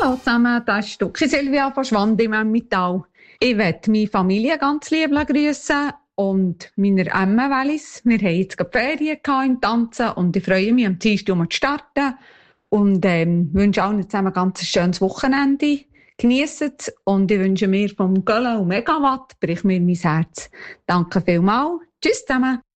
Hallo zusammen, das ist Duki Silvia von Schwand im Emmental. Ich möchte meine Familie ganz lieb grüßen und meiner Emme Wallis. Wir haben jetzt gerade Ferien im Tanzen und ich freue mich, am Dienstag zu starten. Und wünsche allen zusammen ein ganz schönes Wochenende. Geniessen es und ich wünsche mir vom Gölle und Megawatt, bricht mir mein Herz. Danke vielmals. Tschüss zusammen.